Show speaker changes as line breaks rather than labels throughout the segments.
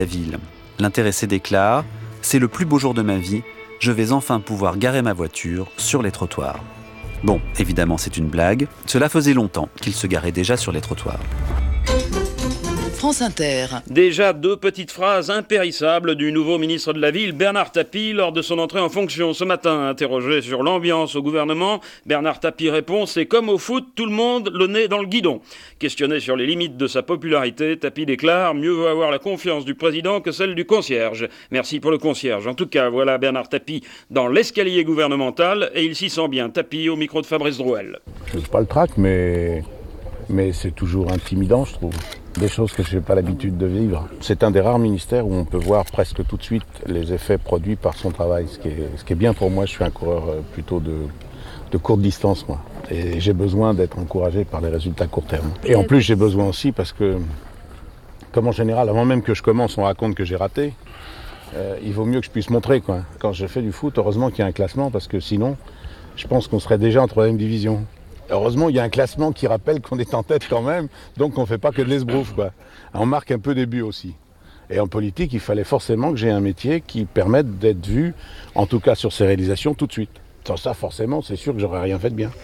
la ville. L'intéressé déclare « C'est le plus beau jour de ma vie, je vais enfin pouvoir garer ma voiture sur les trottoirs ». Bon, évidemment c'est une blague, cela faisait longtemps qu'il se garait déjà sur les trottoirs.
France Inter.
Déjà 2 petites phrases impérissables du nouveau ministre de la Ville, Bernard Tapie, lors de son entrée en fonction ce matin. Interrogé sur l'ambiance au gouvernement, Bernard Tapie répond « C'est comme au foot, tout le monde le nez dans le guidon ». Questionné sur les limites de sa popularité, Tapie déclare « Mieux vaut avoir la confiance du président que celle du concierge ». Merci pour le concierge. En tout cas, voilà Bernard Tapie dans l'escalier gouvernemental et il s'y sent bien. Tapie au micro de Fabrice Drouel.
Je ne sais pas le trac, mais c'est toujours intimidant, je trouve. Des choses que je n'ai pas l'habitude de vivre. C'est un des rares ministères où on peut voir presque tout de suite les effets produits par son travail. Ce qui est bien pour moi, je suis un coureur plutôt de courte distance, moi. Et j'ai besoin d'être encouragé par les résultats court terme. Et en plus, j'ai besoin aussi parce que, comme en général, avant même que je commence, on raconte que j'ai raté. Il vaut mieux que je puisse montrer, quoi. Quand je fais du foot, heureusement qu'il y a un classement parce que sinon, je pense qu'on serait déjà en 3e division. Heureusement, il y a un classement qui rappelle qu'on est en tête quand même, donc on ne fait pas que de l'esbrouf, quoi. On marque un peu des buts aussi. Et en politique, il fallait forcément que j'ai un métier qui permette d'être vu, en tout cas sur ses réalisations, tout de suite. Sans ça, forcément, c'est sûr que j'aurais rien fait de bien.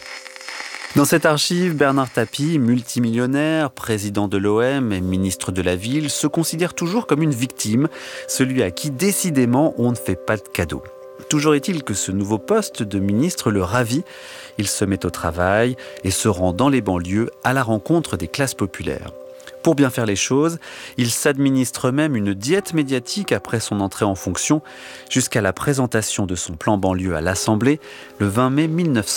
Dans cette archive, Bernard Tapie, multimillionnaire, président de l'OM et ministre de la Ville, se considère toujours comme une victime, celui à qui décidément on ne fait pas de cadeaux. Toujours est-il que ce nouveau poste de ministre le ravit. Il se met au travail et se rend dans les banlieues à la rencontre des classes populaires. Pour bien faire les choses, il s'administre même une diète médiatique après son entrée en fonction, jusqu'à la présentation de son plan banlieue à l'Assemblée le 20 mai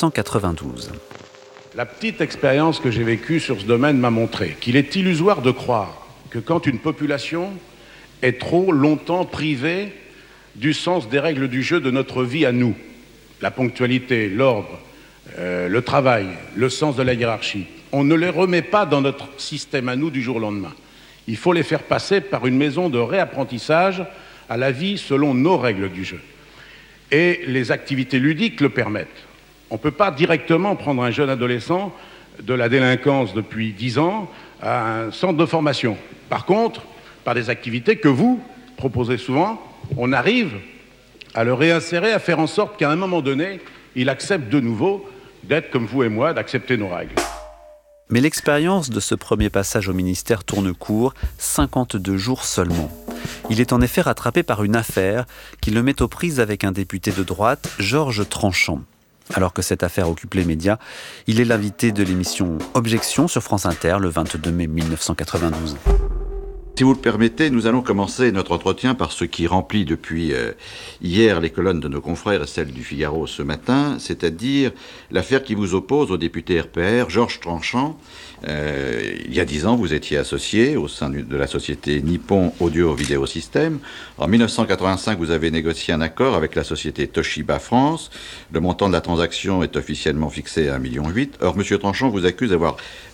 1992.
La petite expérience que j'ai vécue sur ce domaine m'a montré qu'il est illusoire de croire que quand une population est trop longtemps privée du sens des règles du jeu de notre vie à nous, la ponctualité, l'ordre, le travail, le sens de la hiérarchie, on ne les remet pas dans notre système à nous du jour au lendemain. Il faut les faire passer par une maison de réapprentissage à la vie selon nos règles du jeu. Et les activités ludiques le permettent. On ne peut pas directement prendre un jeune adolescent de la délinquance depuis 10 ans à un centre de formation. Par contre, par des activités que vous proposez souvent, on arrive à le réinsérer, à faire en sorte qu'à un moment donné, il accepte de nouveau d'être comme vous et moi, d'accepter nos règles.
Mais l'expérience de ce premier passage au ministère tourne court, 52 jours seulement. Il est en effet rattrapé par une affaire qui le met aux prises avec un député de droite, Georges Tranchant. Alors que cette affaire occupe les médias, il est l'invité de l'émission Objection sur France Inter le 22 mai 1992.
Si vous le permettez, nous allons commencer notre entretien par ce qui remplit depuis hier les colonnes de nos confrères et celles du Figaro ce matin, c'est-à-dire l'affaire qui vous oppose au député RPR, Georges Tranchant. Il y a 10 ans, vous étiez associé au sein de la société Nippon Audio Vidéo System. En 1985, vous avez négocié un accord avec la société Toshiba France. Le montant de la transaction est officiellement fixé à 1,8 million. Or, M. Tranchant vous accuse d'avoir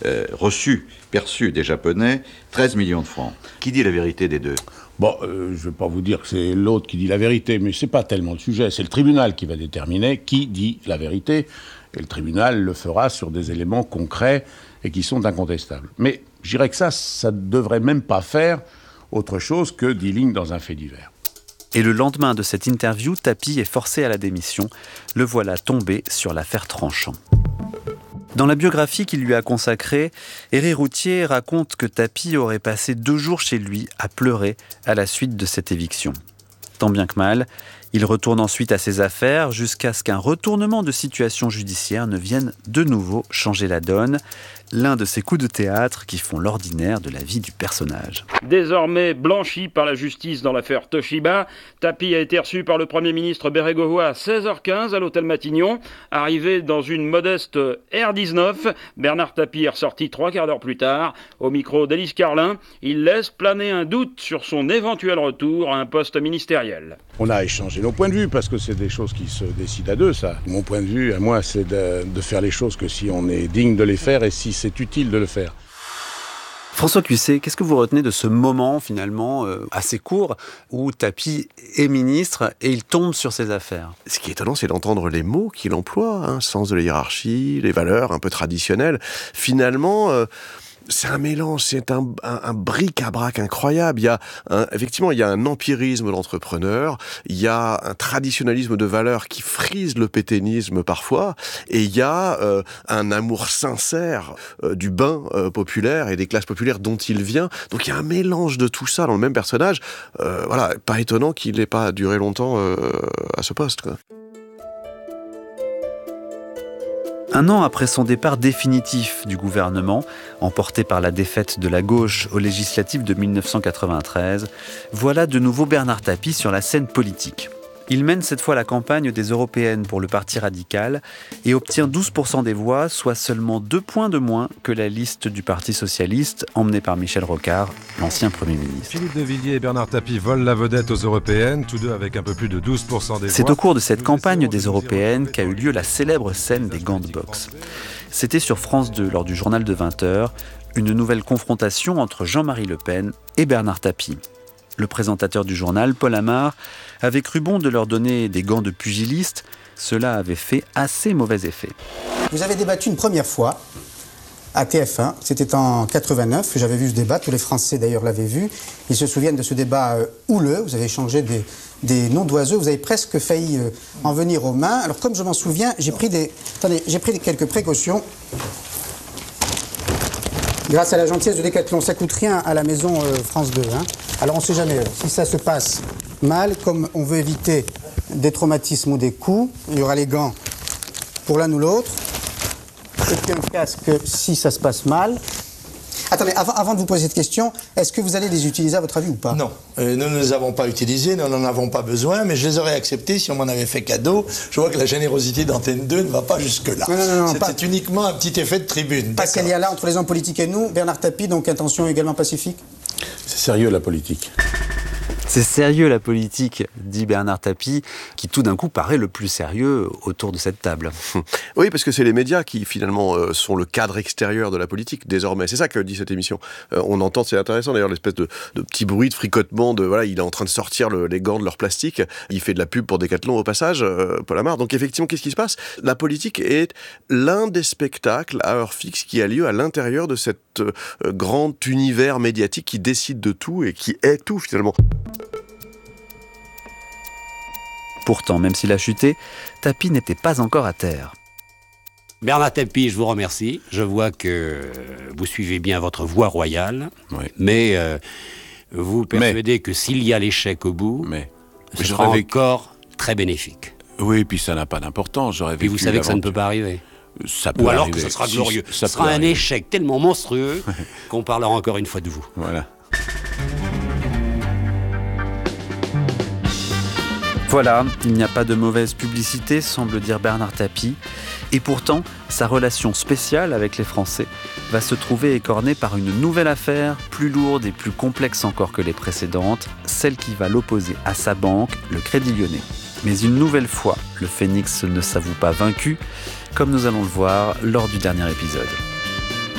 perçu des Japonais 13 millions de francs. Qui dit la vérité des deux ?
Bon, je ne vais pas vous dire que c'est l'autre qui dit la vérité, mais ce n'est pas tellement le sujet. C'est le tribunal qui va déterminer qui dit la vérité. Et le tribunal le fera sur des éléments concrets et qui sont incontestables. Mais je dirais que ça ne devrait même pas faire autre chose que 10 lignes dans un fait divers.
Et le lendemain de cette interview, Tapie est forcé à la démission. Le voilà tombé sur l'affaire Tranchant. Dans la biographie qu'il lui a consacrée, Éric Routhier raconte que Tapie aurait passé 2 jours chez lui à pleurer à la suite de cette éviction. Tant bien que mal, il retourne ensuite à ses affaires jusqu'à ce qu'un retournement de situation judiciaire ne vienne de nouveau changer la donne. L'un de ces coups de théâtre qui font l'ordinaire de la vie du personnage.
Désormais blanchi par la justice dans l'affaire Toshiba, Tapie a été reçu par le Premier ministre Bérégovoy à 16h15 à l'hôtel Matignon. Arrivé dans une modeste R19, Bernard Tapie est ressorti 3 quarts d'heure plus tard. Au micro d'Élise Carlin, il laisse planer un doute sur son éventuel retour à un poste ministériel.
On a échangé nos points de vue parce que c'est des choses qui se décident à deux, ça. Mon point de vue, à moi, c'est de faire les choses que si on est digne de les faire et si c'est utile de le faire.
François Cuisset, qu'est-ce que vous retenez de ce moment finalement assez court où Tapie est ministre et il tombe sur ses affaires ?
Ce qui est étonnant, c'est d'entendre les mots qu'il emploie, sens de la hiérarchie, les valeurs un peu traditionnelles. Finalement, C'est un mélange, c'est un bric-à-brac incroyable. Effectivement, il y a un empirisme de l'entrepreneur, il y a un traditionnalisme de valeurs qui frise le pétainisme parfois, et il y a un amour sincère du bain populaire et des classes populaires dont il vient. Donc il y a un mélange de tout ça dans le même personnage. Voilà, pas étonnant qu'il n'ait pas duré longtemps à ce poste, quoi.
Un an après son départ définitif du gouvernement, emporté par la défaite de la gauche aux législatives de 1993, voilà de nouveau Bernard Tapie sur la scène politique. Il mène cette fois la campagne des européennes pour le Parti radical et obtient 12% des voix, soit seulement 2 points de moins que la liste du Parti socialiste emmenée par Michel Rocard, l'ancien Premier ministre.
Philippe de Villiers et Bernard Tapie volent la vedette aux européennes, tous deux avec un peu plus de 12% des voix.
C'est au cours de cette campagne des européennes qu'a eu lieu la célèbre scène des gants de boxe. C'était sur France 2 lors du journal de 20h, une nouvelle confrontation entre Jean-Marie Le Pen et Bernard Tapie. Le présentateur du journal, Paul Amar, avait cru bon de leur donner des gants de pugiliste. Cela avait fait assez mauvais effet.
Vous avez débattu une première fois à TF1, c'était en 89, j'avais vu ce débat, tous les Français d'ailleurs l'avaient vu. Ils se souviennent de ce débat houleux, vous avez échangé des noms d'oiseaux, vous avez presque failli en venir aux mains. Alors comme je m'en souviens, j'ai pris quelques précautions. Grâce à la gentillesse de Décathlon, ça coûte rien à la maison France 2. Alors on ne sait jamais, si ça se passe mal, comme on veut éviter des traumatismes ou des coups, il y aura les gants pour l'un ou l'autre, et puis un casque si ça se passe mal. Attendez, avant de vous poser cette question, est-ce que vous allez les utiliser à votre avis ou pas?
Non, nous ne les avons pas utilisés, nous n'en avons pas besoin, mais je les aurais acceptés si on m'en avait fait cadeau. Je vois que la générosité d'Antenne 2 ne va pas jusque-là.
Non,
c'était uniquement un petit effet de tribune.
Pas qu'il y a là entre les hommes politiques et nous. Bernard Tapie, donc intention également pacifique?
C'est sérieux la politique.
C'est sérieux la politique, dit Bernard Tapie, qui tout d'un coup paraît le plus sérieux autour de cette table.
Oui, parce que c'est les médias qui finalement sont le cadre extérieur de la politique désormais. C'est ça que dit cette émission. On entend, c'est intéressant d'ailleurs, l'espèce de petit bruit de fricotement, voilà, il est en train de sortir les gants de leur plastique. Il fait de la pub pour Décathlon au passage, Paul Amar. Donc effectivement, qu'est-ce qui se passe? La politique est l'un des spectacles à heure fixe qui a lieu à l'intérieur de cet grand univers médiatique qui décide de tout et qui est tout finalement.
Pourtant, même s'il a chuté, Tapie n'était pas encore à terre.
Bernard Tapie, je vous remercie. Je vois que vous suivez bien votre voie royale, oui. Mais vous persuadez que s'il y a l'échec au bout, ce sera encore très bénéfique.
Oui, puis ça n'a pas d'importance.
Puis vous savez que ça ne peut pas arriver.
Ça peut
Ou alors
arriver.
Que ça sera glorieux. Ce sera un échec tellement monstrueux qu'on parlera encore une fois de vous.
Voilà.
Voilà, il n'y a pas de mauvaise publicité, semble dire Bernard Tapie. Et pourtant, sa relation spéciale avec les Français va se trouver écornée par une nouvelle affaire, plus lourde et plus complexe encore que les précédentes, celle qui va l'opposer à sa banque, le Crédit Lyonnais. Mais une nouvelle fois, le Phénix ne s'avoue pas vaincu, comme nous allons le voir lors du dernier épisode.